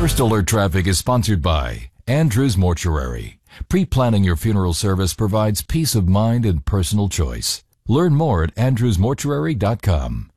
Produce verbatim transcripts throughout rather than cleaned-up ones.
First Alert Traffic is sponsored by Andrews Mortuary. Pre-planning your funeral service provides peace of mind and personal choice. Learn more at andrews mortuary dot com.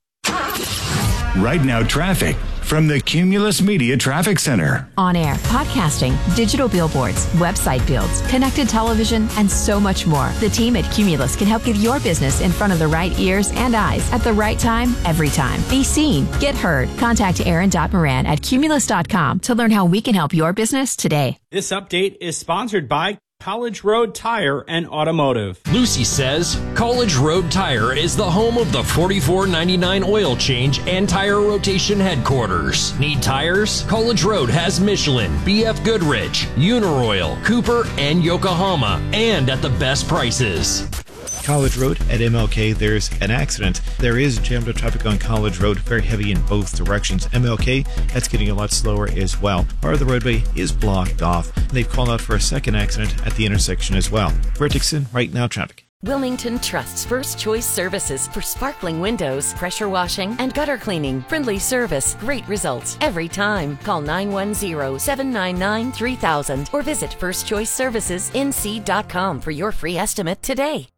Right now, traffic from the Cumulus Media Traffic Center. On air, podcasting, digital billboards, website builds, connected television, and so much more. The team at Cumulus can help get your business in front of the right ears and eyes at the right time, every time. Be seen, get heard. Contact Aaron Moran at cumulus dot com to learn how we can help your business today. This update is sponsored by College Road Tire and Automotive. Lucy says College Road Tire is the home of the forty-four ninety-nine oil change and tire rotation headquarters. Need tires? College Road has Michelin, B F Goodrich, Uniroyal, Cooper, and Yokohama, and at the best prices. College Road at M L K, there's an accident. There is jammed up traffic on College Road, very heavy in both directions. M L K, that's getting a lot slower as well. Part of the roadway is blocked off. They've called out for a second accident at the intersection as well. Brett Dixon, Right Now Traffic. Wilmington trusts First Choice Services for sparkling windows, pressure washing, and gutter cleaning. Friendly service, great results every time. Call nine one zero, seven nine nine, three thousand or visit first choice services n c dot com for your free estimate today.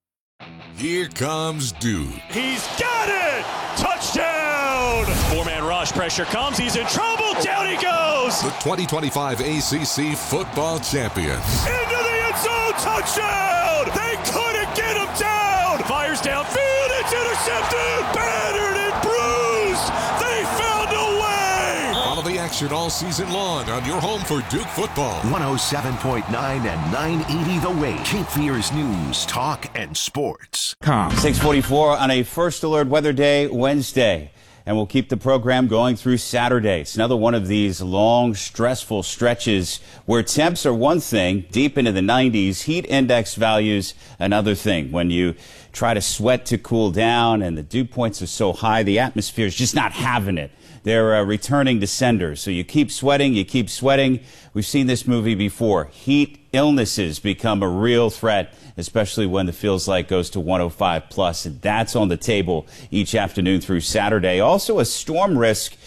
Here comes Dude. He's got it! Touchdown! Four-man rush, pressure comes, he's in trouble, down he goes! The twenty twenty-five A C C football champions. Into the end zone, touchdown! They couldn't get him down! Fires downfield, it's intercepted! Battered and bruised! They found a way! Follow the action all season long on your home for Duke football. one oh seven point nine and nine eighty The Way. Cape Fear's news, talk, and sports. six forty-four on a First Alert Weather Day, Wednesday. And we'll keep the program going through Saturday. It's another one of these long, stressful stretches where temps are one thing, deep into the nineties, heat index values another thing. When you try to sweat to cool down and the dew points are so high, the atmosphere is just not having it. They're uh, returning descenders. So you keep sweating, you keep sweating. We've seen this movie before. Heat illnesses become a real threat, especially when the feels like goes to one oh five plus. And that's on the table each afternoon through Saturday. Also a storm risk,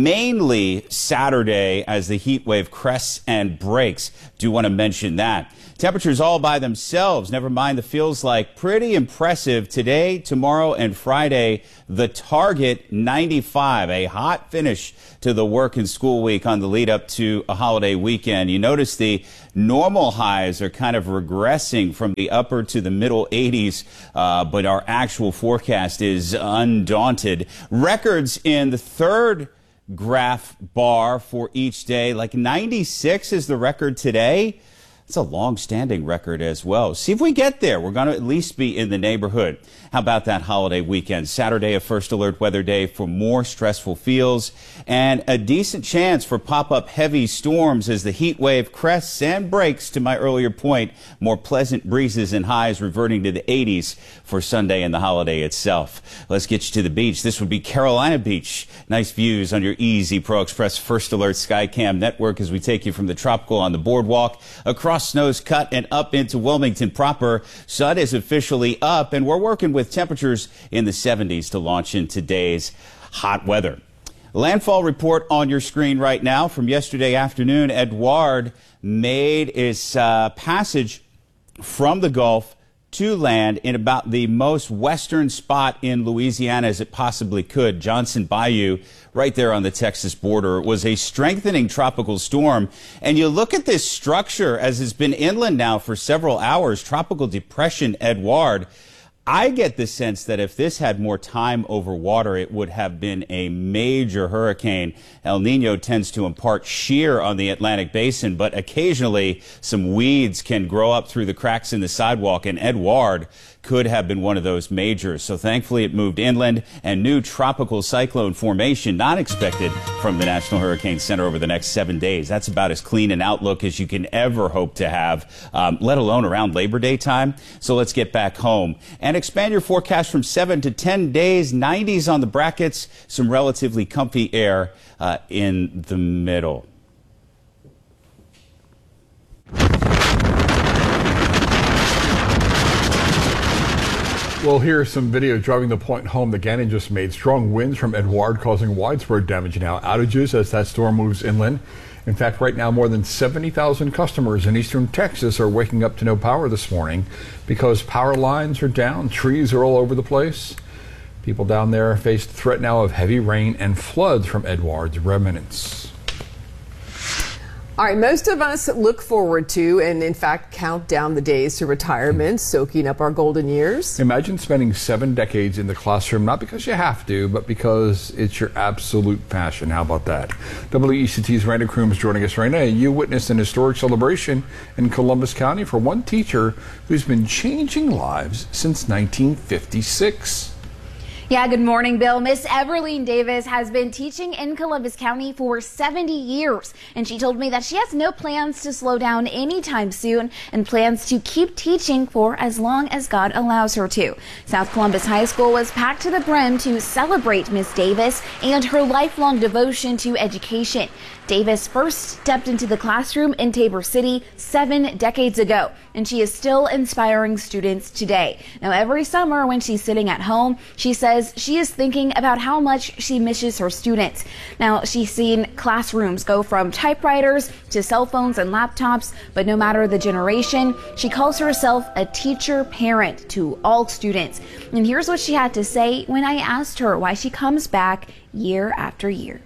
mainly Saturday as the heat wave crests and breaks. Do want to mention that. Temperatures all by themselves, never mind the feels like, pretty impressive today, tomorrow, and Friday. The target ninety-five, a hot finish to the work and school week on the lead up to a holiday weekend. You notice the normal highs are kind of regressing from the upper to the middle eighties, uh, but our actual forecast is undaunted. Records in the third graph bar for each day, like ninety-six is the record today. It's a long-standing record as well. See if we get there. We're going to at least be in the neighborhood. How about that holiday weekend? Saturday, a First Alert Weather Day for more stressful feels and a decent chance for pop-up heavy storms as the heat wave crests and breaks. To my earlier point, more pleasant breezes and highs reverting to the eighties for Sunday and the holiday itself. Let's get you to the beach. This would be Carolina Beach. Nice views on your Easy Pro Express First Alert Skycam network as we take you from the tropical on the boardwalk across Snow's Cut and up into Wilmington proper. Sun is officially up, and we're working with temperatures in the seventies to launch in today's hot weather. Landfall report on your screen right now from yesterday afternoon. Edouard made its uh, passage from the Gulf to land in about the most western spot in Louisiana as it possibly could. Johnson Bayou, right there on the Texas border, was a strengthening tropical storm. And you look at this structure as it's been inland now for several hours, Tropical Depression Edouard. I get the sense that if this had more time over water, it would have been a major hurricane. El Nino tends to impart shear on the Atlantic basin, but occasionally some weeds can grow up through the cracks in the sidewalk, and Edouard could have been one of those majors. So thankfully it moved inland, and new tropical cyclone formation not expected from the National Hurricane Center over the next seven days. That's about as clean an outlook as you can ever hope to have, um, let alone around Labor Day time. So let's get back home and expand your forecast from seven to ten days, nineties on the brackets, some relatively comfy air uh, in the middle. Well, here's some video driving the point home that Gannon just made. Strong winds from Edouard causing widespread damage now. Outages as that storm moves inland. In fact, right now, more than seventy thousand customers in eastern Texas are waking up to no power this morning because power lines are down, trees are all over the place. People down there face the threat now of heavy rain and floods from Edouard's remnants. All right, most of us look forward to and, in fact, count down the days to retirement, soaking up our golden years. Imagine spending seven decades in the classroom, not because you have to, but because it's your absolute passion. How about that? W E C T's Randa Kroom is joining us right now. You witnessed an historic celebration in Columbus County for one teacher who's been changing lives since nineteen fifty-six. Yeah, good morning, Bill. Miss Everline Davis has been teaching in Columbus County for seventy years, and she told me that she has no plans to slow down anytime soon and plans to keep teaching for as long as God allows her to. South Columbus High School was packed to the brim to celebrate Miss Davis and her lifelong devotion to education. Davis first stepped into the classroom in Tabor City seven decades ago, and she is still inspiring students today. Now, every summer when she's sitting at home, she says she is thinking about how much she misses her students. Now, she's seen classrooms go from typewriters to cell phones and laptops, but no matter the generation, she calls herself a teacher parent to all students. And here's what she had to say when I asked her why she comes back year after year.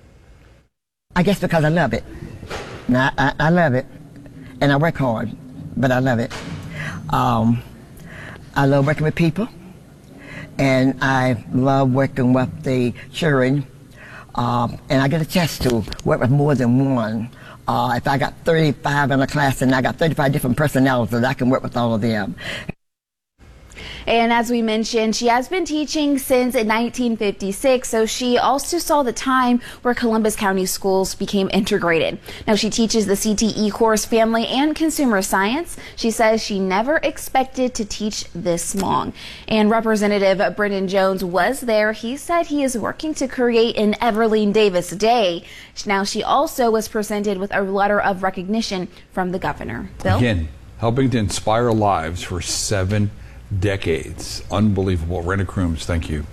I guess because I love it. Now, I, I love it, and I work hard, but I love it. Um, I love working with people, and I love working with the children, um, and I get a chance to work with more than one. Uh, if I got thirty-five in a class, and I got thirty-five different personalities, I can work with all of them. And as we mentioned, she has been teaching since nineteen fifty-six, so she also saw the time where Columbus County schools became integrated. Now, she teaches the C T E course Family and Consumer Science. She says she never expected to teach this long. And Representative Brendan Jones was there. He said he is working to create an Everline Davis Day. Now, she also was presented with a letter of recognition from the governor. Bill? Again, helping to inspire lives for seven decades. Unbelievable. Randa Kroom, thank you.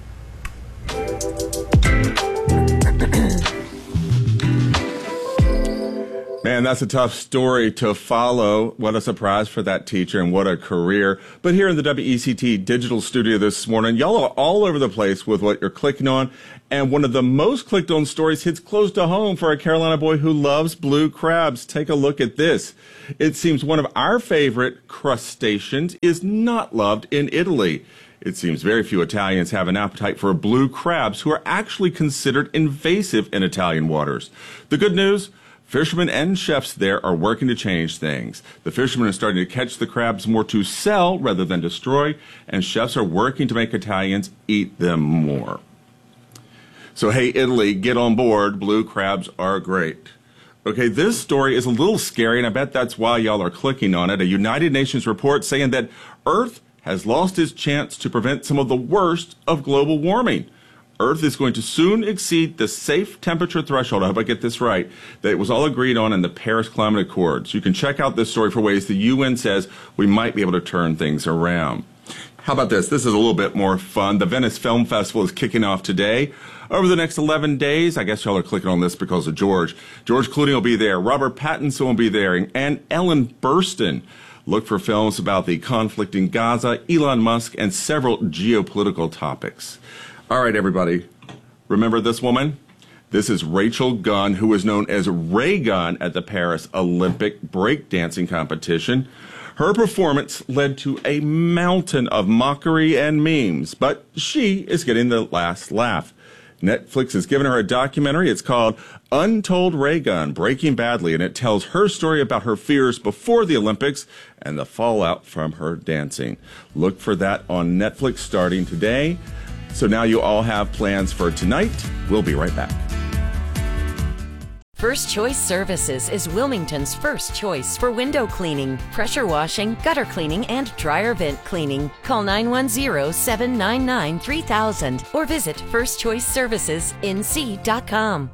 Man, that's a tough story to follow. What a surprise for that teacher and what a career. But here in the W E C T digital studio this morning, y'all are all over the place with what you're clicking on. And one of the most clicked on stories hits close to home for a Carolina boy who loves blue crabs. Take a look at this. It seems one of our favorite crustaceans is not loved in Italy. It seems very few Italians have an appetite for blue crabs, who are actually considered invasive in Italian waters. The good news? Fishermen and chefs there are working to change things. The fishermen are starting to catch the crabs more to sell rather than destroy, and chefs are working to make Italians eat them more. So, hey, Italy, get on board. Blue crabs are great. Okay, this story is a little scary, and I bet that's why y'all are clicking on it. A United Nations report saying that Earth has lost its chance to prevent some of the worst of global warming. Earth is going to soon exceed the safe temperature threshold, I hope I get this right, that was all agreed on in the Paris Climate Accords. You can check out this story for ways the U N says we might be able to turn things around. How about this? This is a little bit more fun. The Venice Film Festival is kicking off today. Over the next eleven days, I guess y'all are clicking on this because of George. George Clooney will be there. Robert Pattinson will be there. And Ellen Burstyn. Look for films about the conflict in Gaza, Elon Musk, and several geopolitical topics. All right, everybody. Remember this woman? This is Rachel Gunn, who is known as Ray Gunn at the Paris Olympic breakdancing competition. Her performance led to a mountain of mockery and memes, but she is getting the last laugh. Netflix has given her a documentary. It's called Untold Ray Gunn, Breaking Badly, and it tells her story about her fears before the Olympics and the fallout from her dancing. Look for that on Netflix starting today. So now you all have plans for tonight. We'll be right back. First Choice Services is Wilmington's first choice for window cleaning, pressure washing, gutter cleaning, and dryer vent cleaning. Call nine one zero, seven nine nine, three thousand or visit first choice services n c dot com.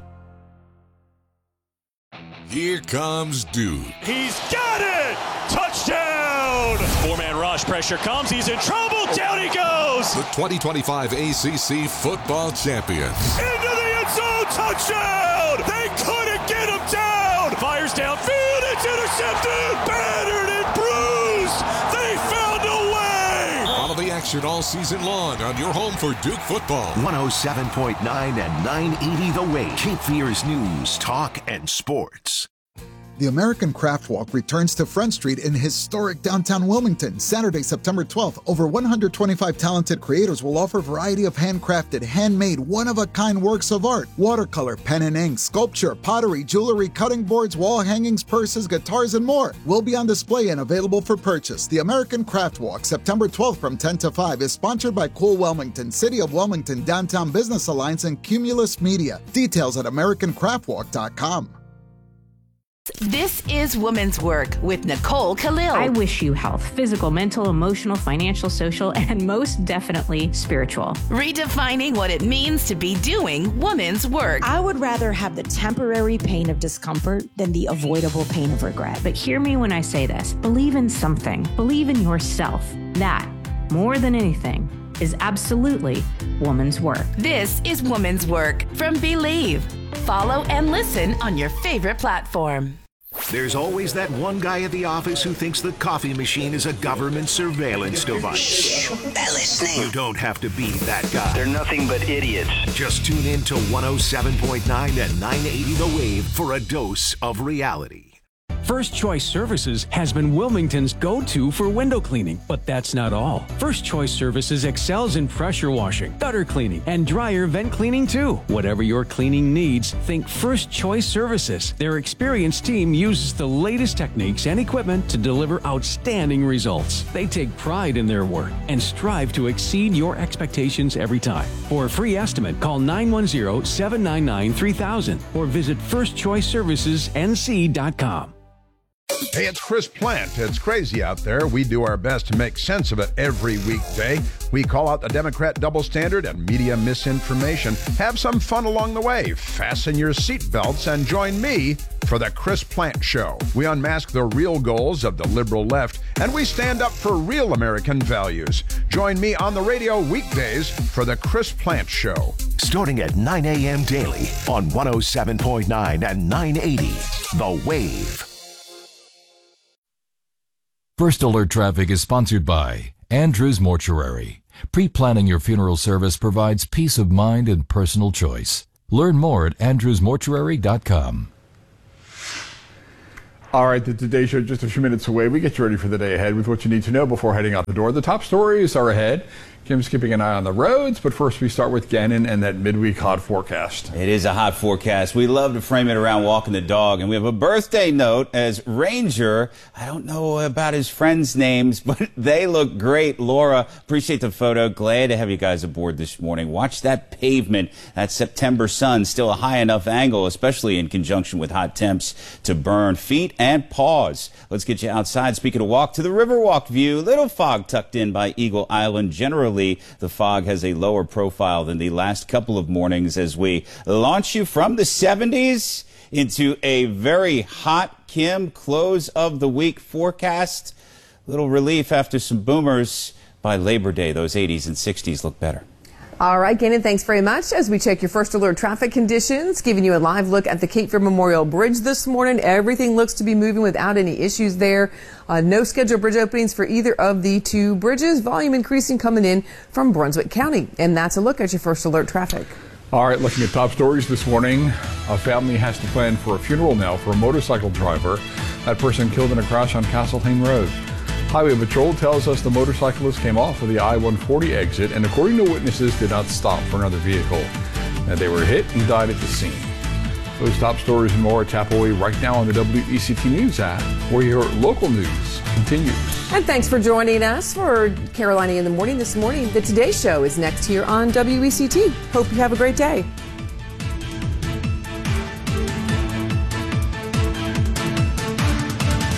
Here comes Duke. He's got it! Touchdown! zone. Four-man rush, pressure comes, he's in trouble, down he goes! The twenty twenty-five A C C football champions. Into the end zone, touchdown! They couldn't get him down! Fires downfield, it's intercepted! Battered and bruised! They found a way! Follow the action all season long on your home for Duke football. one oh seven point nine and nine eighty The Wave. Cape Fear's news, talk, and sports. The American Craft Walk returns to Front Street in historic downtown Wilmington, Saturday, September twelfth. Over one hundred twenty-five talented creators will offer a variety of handcrafted, handmade, one-of-a-kind works of art. Watercolor, pen and ink, sculpture, pottery, jewelry, cutting boards, wall hangings, purses, guitars, and more will be on display and available for purchase. The American Craft Walk, September twelfth from ten to five, is sponsored by Cool Wilmington, City of Wilmington, Downtown Business Alliance, and Cumulus Media. Details at american craft walk dot com. This is Women's Work with Nicole Khalil. I wish you health, physical, mental, emotional, financial, social, and most definitely spiritual. Redefining what it means to be doing women's work. I would rather have the temporary pain of discomfort than the avoidable pain of regret. But hear me when I say this. Believe in something. Believe in yourself. That, more than anything, is absolutely woman's work. This is Women's Work from Believe. Follow and listen on your favorite platform. There's always that one guy at the office who thinks the coffee machine is a government surveillance device. Shh, they're listening. You don't have to be that guy. They're nothing but idiots. Just tune in to one oh seven point nine and nine eighty The Wave for a dose of reality. First Choice Services has been Wilmington's go-to for window cleaning, but that's not all. First Choice Services excels in pressure washing, gutter cleaning, and dryer vent cleaning too. Whatever your cleaning needs, think First Choice Services. Their experienced team uses the latest techniques and equipment to deliver outstanding results. They take pride in their work and strive to exceed your expectations every time. For a free estimate, call nine one zero, seven nine nine, three thousand or visit first choice services n c dot com. Hey, it's Chris Plant. It's crazy out there. We do our best to make sense of it every weekday. We call out the Democrat double standard and media misinformation. Have some fun along the way. Fasten your seatbelts and join me for the Chris Plant Show. We unmask the real goals of the liberal left, and we stand up for real American values. Join me on the radio weekdays for the Chris Plant Show. Starting at nine a.m. daily on one oh seven point nine and nine eighty The Wave. First Alert Traffic is sponsored by Andrews Mortuary. Pre-planning your funeral service provides peace of mind and personal choice. Learn more at andrews mortuary dot com. All right, the Today Show just a few minutes away. We get you ready for the day ahead with what you need to know before heading out the door. The top stories are ahead. Kim's keeping an eye on the roads, but first we start with Gannon and that midweek hot forecast. It is a hot forecast. We love to frame it around walking the dog, and we have a birthday note as Ranger. I don't know about his friends' names, but they look great. Laura, appreciate the photo. Glad to have you guys aboard this morning. Watch that pavement, that September sun, still a high enough angle, especially in conjunction with hot temps, to burn feet and paws. Let's get you outside. Speaking of walk, to the Riverwalk view. Little fog tucked in by Eagle Island. Generally, the fog has a lower profile than the last couple of mornings as we launch you from the seventies into a very hot, Kim, close of the week forecast. Little relief after some boomers. By Labor Day, those eighties and sixties look better. All right, Gannon, thanks very much. As we check your First Alert traffic conditions, giving you a live look at the Cape Fear Memorial Bridge this morning. Everything looks to be moving without any issues there. Uh, no scheduled bridge openings for either of the two bridges. Volume increasing coming in from Brunswick County. And that's a look at your First Alert traffic. All right, looking at top stories this morning. A family has to plan for a funeral now for a motorcycle driver. That person killed in a crash on Castlehane Road. Highway Patrol tells us the motorcyclist came off of the I one forty exit and, according to witnesses, did not stop for another vehicle. And they were hit and died at the scene. Those top stories and more tap away right now on the W E C T News app, where your local news continues. And thanks for joining us for Carolina in the Morning this morning. The Today Show is next here on W E C T. Hope you have a great day.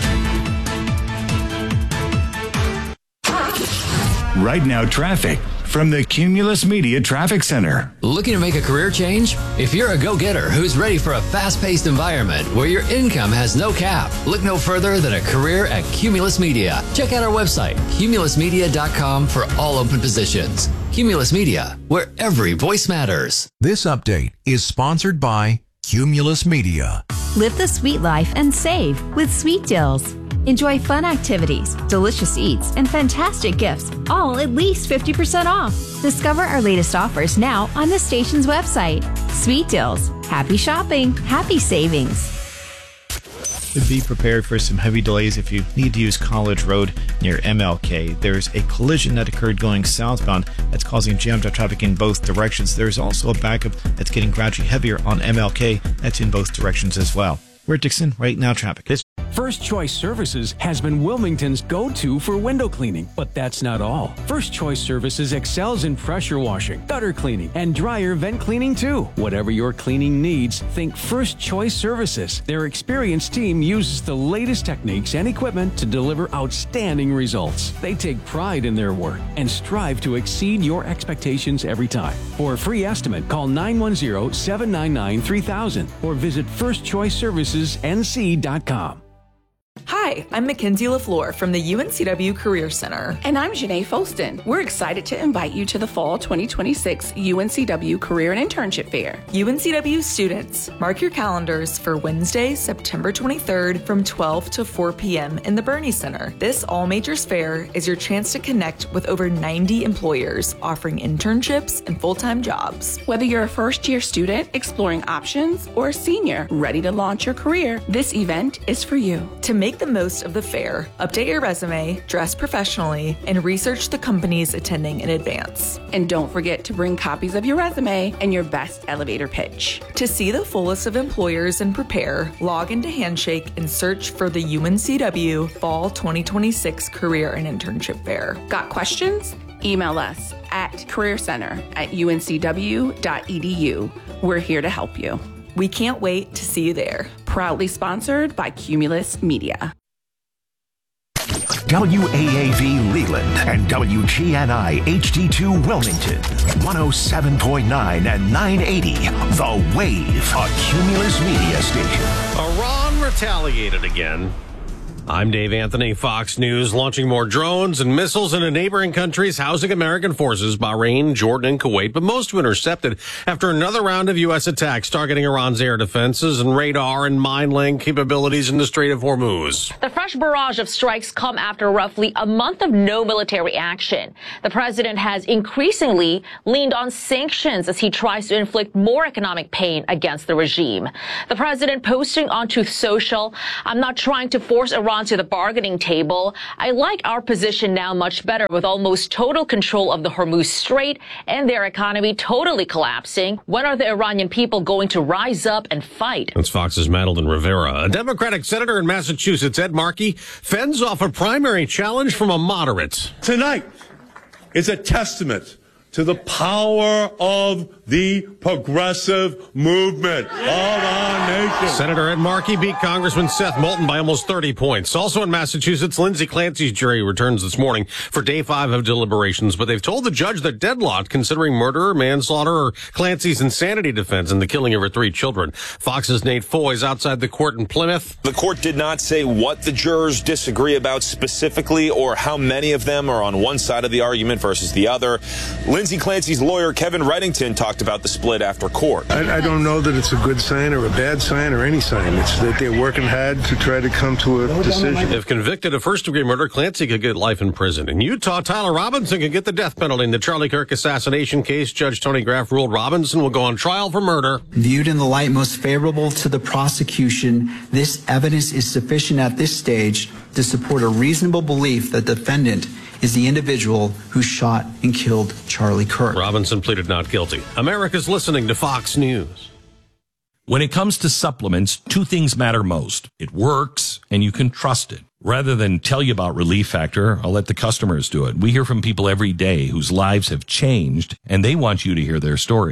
Right now, traffic from the Cumulus Media Traffic Center. Looking to make a career change? If you're a go-getter who's ready for a fast-paced environment where your income has no cap, look no further than a career at Cumulus Media. Check out our website, cumulus media dot com, for all open positions. Cumulus Media, where every voice matters. This update is sponsored by Cumulus Media. Live the sweet life and save with Sweet Deals. Enjoy fun activities, delicious eats, and fantastic gifts, all at least fifty percent off. Discover our latest offers now on the station's website. Sweet Deals. Happy shopping, happy savings. Be prepared for some heavy delays if you need to use College Road near M L K. There's a collision that occurred going southbound that's causing jammed up traffic in both directions. There's also a backup that's getting gradually heavier on M L K. That's in both directions as well. We're Dixon, right now traffic. First Choice Services has been Wilmington's go-to for window cleaning, but that's not all. First Choice Services excels in pressure washing, gutter cleaning, and dryer vent cleaning too. Whatever your cleaning needs, think First Choice Services. Their experienced team uses the latest techniques and equipment to deliver outstanding results. They take pride in their work and strive to exceed your expectations every time. For a free estimate, call nine one zero, seven nine nine, three thousand or visit first choice services n c dot com. Hi, I'm Mackenzie LaFleur from the U N C W Career Center. And I'm Janae Folston. We're excited to invite you to the Fall twenty twenty-six U N C W Career and Internship Fair. U N C W students, mark your calendars for Wednesday, September twenty-third from twelve to four p.m. in the Bernie Center. This all majors fair is your chance to connect with over ninety employers offering internships and full-time jobs. Whether you're a first-year student exploring options or a senior ready to launch your career, this event is for you. To make the most of the fair, update your resume, dress professionally, and research the companies attending in advance. And don't forget to bring copies of your resume and your best elevator pitch. To see the full list of employers and prepare, log into Handshake and search for the U N C W Fall twenty twenty-six Career and Internship Fair. Got questions? Email us at careercenter at u n c w dot e d u. We're here to help you. We can't wait to see you there. Proudly sponsored by Cumulus Media. W A A V Leland and W G N I H D two Wilmington, one oh seven point nine and nine eighty The Wave, a Cumulus Media station. Iran retaliated again. I'm Dave Anthony, Fox News, launching more drones and missiles into neighboring countries housing American forces, Bahrain, Jordan, and Kuwait, but most were intercepted after another round of U S attacks targeting Iran's air defenses and radar and mine laying capabilities in the Strait of Hormuz. The fresh barrage of strikes come after roughly a month of no military action. The president has increasingly leaned on sanctions as he tries to inflict more economic pain against the regime. The president posting on Truth Social, "I'm not trying to force Iran to the bargaining table. I like our position now much better with almost total control of the Hormuz Strait and their economy totally collapsing. When are the Iranian people going to rise up and fight?" That's Fox's Madeline Rivera. A Democratic senator in Massachusetts, Ed Markey, fends off a primary challenge from a moderate. Tonight is a testament to the power of the progressive movement of our nation. Senator Ed Markey beat Congressman Seth Moulton by almost thirty points. Also in Massachusetts, Lindsay Clancy's jury returns this morning for day five of deliberations, but they've told the judge they're deadlocked considering murder, manslaughter, or Clancy's insanity defense in the killing of her three children. Fox's Nate Foy is outside the court in Plymouth. The court did not say what the jurors disagree about specifically or how many of them are on one side of the argument versus the other. Lindsay Clancy's lawyer, Kevin Reddington, talked about the split after court. I, I don't know that it's a good sign or a bad sign or any sign. It's that they're working hard to try to come to a decision. If convicted of first-degree murder, Clancy could get life in prison. In Utah, Tyler Robinson could get the death penalty in the Charlie Kirk assassination case. Judge Tony Graff ruled Robinson will go on trial for murder. Viewed in the light most favorable to the prosecution, this evidence is sufficient at this stage to support a reasonable belief that the defendant is the individual who shot and killed Charlie Kirk. Robinson pleaded not guilty. America's listening to Fox News. When it comes to supplements, two things matter most. It works, and you can trust it. Rather than tell you about Relief Factor, I'll let the customers do it. We hear from people every day whose lives have changed, and they want you to hear their stories.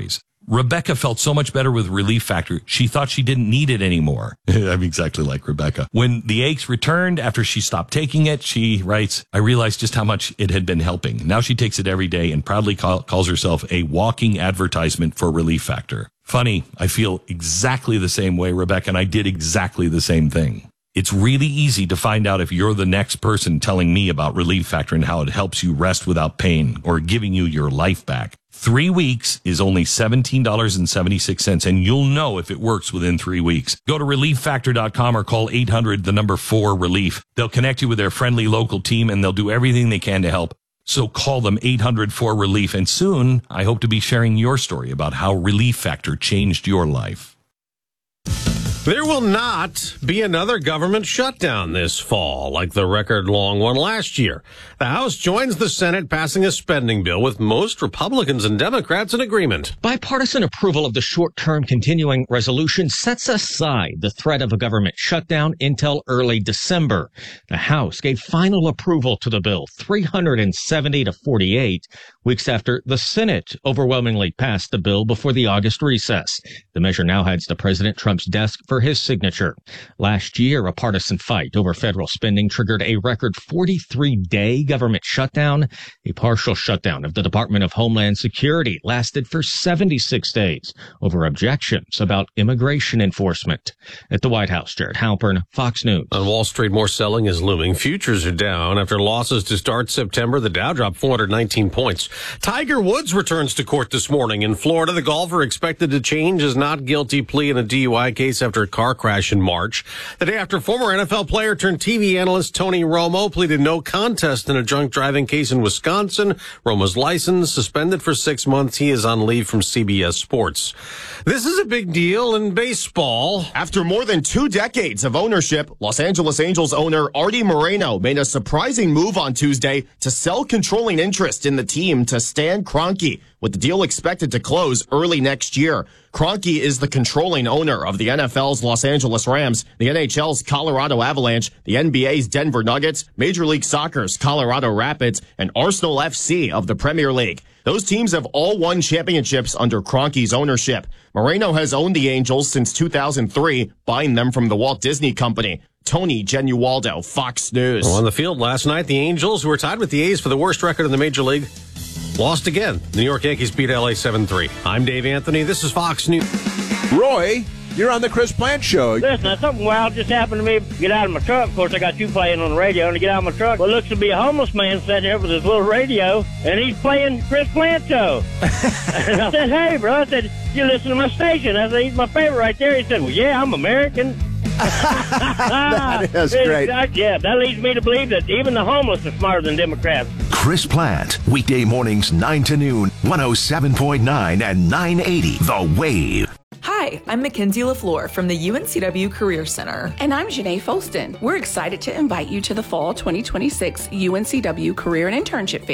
Rebecca felt so much better with Relief Factor, she thought she didn't need it anymore. I'm exactly like Rebecca. When the aches returned after she stopped taking it, she writes, I realized just how much it had been helping. Now she takes it every day and proudly call, calls herself a walking advertisement for Relief Factor. Funny, I feel exactly the same way, Rebecca, and I did exactly the same thing. It's really easy to find out if you're the next person telling me about Relief Factor and how it helps you rest without pain or giving you your life back. Three weeks is only seventeen dollars and seventy-six cents, and you'll know if it works within three weeks. Go to relief factor dot com or call eight hundred, the number four, relief. They'll connect you with their friendly local team, and they'll do everything they can to help. So call them eight hundred, four, relief, and soon I hope to be sharing your story about how Relief Factor changed your life. There will not be another government shutdown this fall like the record-long one last year. The House joins the Senate passing a spending bill with most Republicans and Democrats in agreement. Bipartisan approval of the short-term continuing resolution sets aside the threat of a government shutdown until early December. The House gave final approval to the bill, three hundred seventy to forty-eight, weeks after the Senate overwhelmingly passed the bill before the August recess. The measure now heads to President Trump's desk for his signature. Last year, a partisan fight over federal spending triggered a record forty-three day government shutdown. A partial shutdown of the Department of Homeland Security lasted for seventy-six days over objections about immigration enforcement. At the White House, Jared Halpern, Fox News. On Wall Street, more selling is looming. Futures are down after losses to start September. The Dow dropped four hundred nineteen points. Tiger Woods returns to court this morning in Florida. The golfer expected to change his not guilty plea in a D U I case after a car crash in March. The day after former N F L player turned T V analyst Tony Romo pleaded no contest in a drunk driving case in Wisconsin. Romo's license suspended for six months. He is on leave from C B S Sports. This is a big deal in baseball. After more than two decades of ownership, Los Angeles Angels owner Artie Moreno made a surprising move on Tuesday to sell controlling interest in the team to Stan Kroenke, with the deal expected to close early next year. Kroenke is the controlling owner of the N F L's Los Angeles Rams, the N H L's Colorado Avalanche, the N B A's Denver Nuggets, Major League Soccer's Colorado Rapids, and Arsenal F C of the Premier League. Those teams have all won championships under Kroenke's ownership. Moreno has owned the Angels since two thousand three, buying them from the Walt Disney Company. Tony Genualdo, Fox News. Well, on the field last night, the Angels, who were tied with the A's for the worst record in the Major League, lost again. The New York Yankees beat L A seven three. I'm Dave Anthony. This is Fox News. Roy, you're on the Chris Plant Show. Listen, something wild just happened to me. Get out of my truck. Of course, I got you playing on the radio. And to get out of my truck, well, looks to be a homeless man sitting there with his little radio, and he's playing Chris Plant Show. And I said, hey, bro, I said, you listen to my station. I said, he's my favorite right there. He said, well, yeah, I'm American. That is great. Yeah, that leads me to believe that even the homeless are smarter than Democrats. Chris Plant, weekday mornings nine to noon, one oh seven point nine and nine eighty The Wave. Hi, I'm Mackenzie LaFleur from the U N C W Career Center. And I'm Janae Folston. We're excited to invite you to the fall twenty twenty-six U N C W Career and Internship Fair.